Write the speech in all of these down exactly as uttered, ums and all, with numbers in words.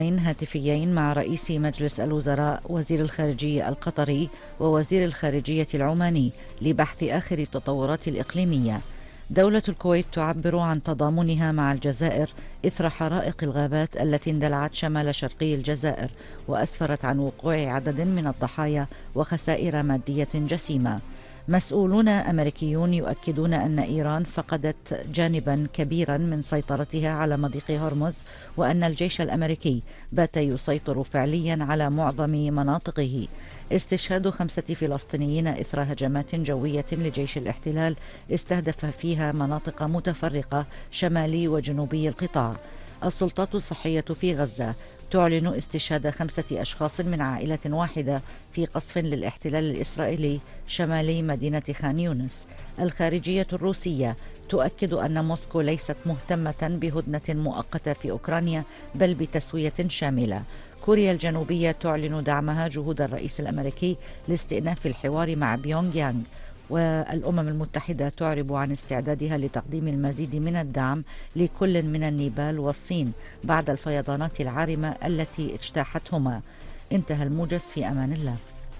هاتفيين مع رئيس مجلس الوزراء وزير الخارجية القطري ووزير الخارجية العماني لبحث آخر التطورات الإقليمية. دولة الكويت تعبر عن تضامنها مع الجزائر إثر حرائق الغابات التي اندلعت شمال شرقي الجزائر وأسفرت عن وقوع عدد من الضحايا وخسائر مادية جسيمة. مسؤولون أمريكيون يؤكدون أن إيران فقدت جانبا كبيرا من سيطرتها على مضيق هرمز، وأن الجيش الأمريكي بات يسيطر فعليا على معظم مناطقه. استشهاد خمسة فلسطينيين إثر هجمات جوية لجيش الاحتلال استهدف فيها مناطق متفرقة شمالي وجنوبي القطاع. السلطات الصحية في غزة تعلن استشهاد خمسة أشخاص من عائلة واحدة في قصف للاحتلال الإسرائيلي شمالي مدينة خان يونس. الخارجية الروسية تؤكد أن موسكو ليست مهتمة بهدنة مؤقتة في أوكرانيا بل بتسوية شاملة. كوريا الجنوبية تعلن دعمها جهود الرئيس الأمريكي لاستئناف الحوار مع بيونغ يانغ. والأمم المتحدة تعرب عن استعدادها لتقديم المزيد من الدعم لكل من النيبال والصين بعد الفيضانات العارمة التي اجتاحتهما. انتهى الموجز، في أمان الله.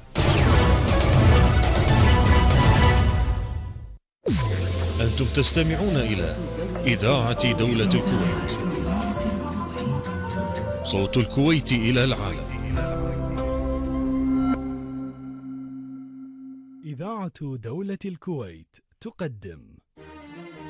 أنتم تستمعون إلى إذاعة دولة الكويت، صوت الكويت إلى العالم. إذاعة دولة الكويت تقدم